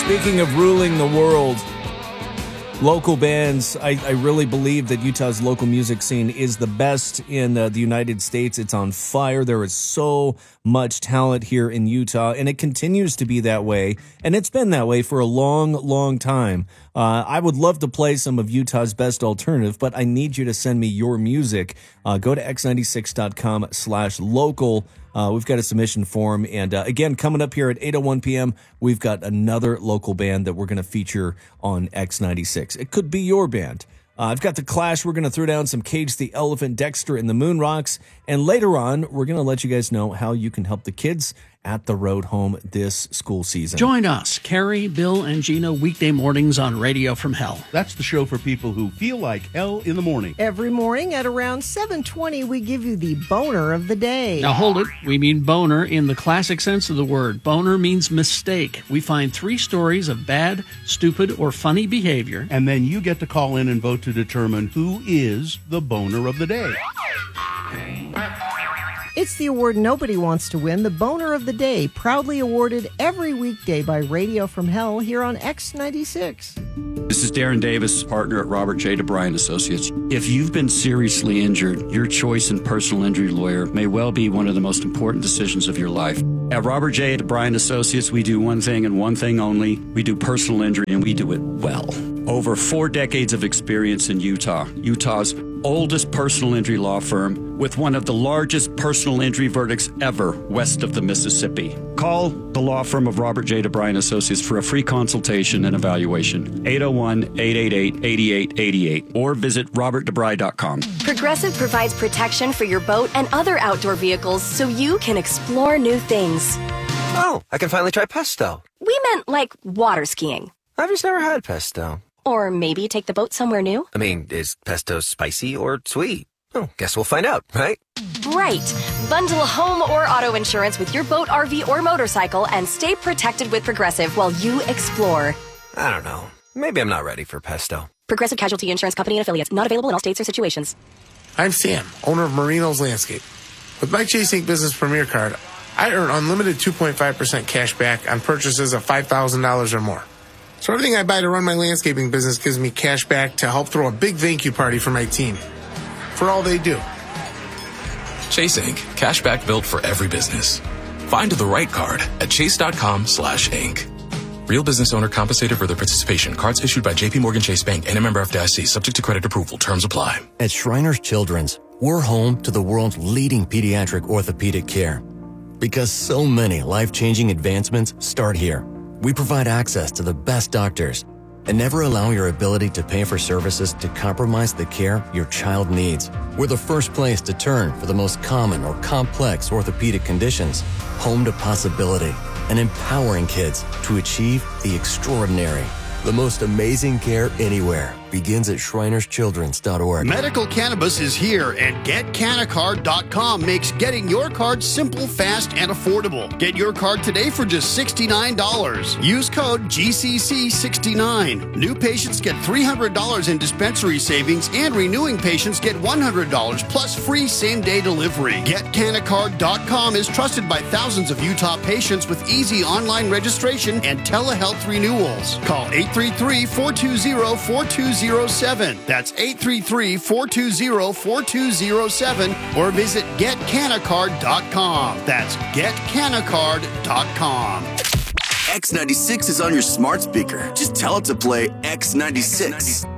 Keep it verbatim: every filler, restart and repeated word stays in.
Speaking of ruling the world, local bands, I, I really believe that Utah's local music scene is the best in uh, the United States. It's on fire. There is so much talent here in Utah, and it continues to be that way, and it's been that way for a long, long time. Uh, I would love to play some of Utah's best alternative, but I need you to send me your music. Uh, go to x ninety-six dot com slash local. Uh, we've got a submission form. And uh, again, coming up here at eight oh one p.m., we've got another local band that we're going to feature on X ninety-six. It could be your band. Uh, I've got The Clash. We're going to throw down some Cage the Elephant, Dexter, and the Moon Rocks. And later on, we're going to let you guys know how you can help the kids at the road home this school season. Join us, Carrie, Bill, and Gina, weekday mornings on Radio from Hell. That's the show for people who feel like hell in the morning. Every morning at around seven twenty, we give you the boner of the day. Now hold it. We mean boner in the classic sense of the word. Boner means mistake. We find three stories of bad, stupid, or funny behavior. And then you get to call in and vote to determine who is the boner of the day. It's the award nobody wants to win, the Boner of the Day, proudly awarded every weekday by Radio from Hell here on X ninety-six. This is Darren Davis, partner at Robert J. DeBryan Associates. If you've been seriously injured, your choice in personal injury lawyer may well be one of the most important decisions of your life. At Robert J. DeBryan Associates, we do one thing and one thing only. We do personal injury, and we do it well. Over four decades of experience in Utah, Utah's oldest personal injury law firm with one of the largest personal injury verdicts ever west of the Mississippi. Call the law firm of Robert J. DeBryan Associates for a free consultation and evaluation. eight oh one, eight eight eight, eight eight eight eight or visit robert debry dot com. Progressive provides protection for your boat and other outdoor vehicles so you can explore new things. Oh, I can finally try pesto. We meant like water skiing. I've just never had pesto. Or maybe take the boat somewhere new. I mean, is pesto spicy or sweet? Oh, guess we'll find out, right? Right. Bundle home or auto insurance with your boat, R V, or motorcycle and stay protected with Progressive while you explore. I don't know. Maybe I'm not ready for pesto. Progressive Casualty Insurance Company and Affiliates. Not available in all states or situations. I'm Sam, owner of Marino's Landscape. With my Chase Ink Business Premier Card, I earn unlimited two point five percent cash back on purchases of five thousand dollars or more. So everything I buy to run my landscaping business gives me cash back to help throw a big thank you party for my team. For all they do. Chase Ink. Cash back built for every business. Find the right card at chase.com slash ink. Real business owner compensated for their participation. Cards issued by J P Morgan Chase Bank and a member F D I C. Subject to credit approval. Terms apply. At Shriners Children's, we're home to the world's leading pediatric orthopedic care. Because so many life-changing advancements start here. We provide access to the best doctors and never allow your ability to pay for services to compromise the care your child needs. We're the first place to turn for the most common or complex orthopedic conditions. Home to possibility and empowering kids to achieve the extraordinary. The most amazing care anywhere begins at shriners children's dot org. Medical cannabis is here, and get canacard dot com makes getting your card simple, fast, and affordable. Get your card today for just sixty-nine dollars. Use code G C C sixty-nine. New patients get three hundred dollars in dispensary savings, and renewing patients get one hundred dollars plus free same-day delivery. get canacard dot com is trusted by thousands of Utah patients with easy online registration and telehealth renewals. Call eight three three, four two zero, four two zero seven. That's eight three three, four two zero, four two zero seven or visit get canacard dot com. That's get canacard dot com. X ninety-six is on your smart speaker. Just tell it to play X ninety-six.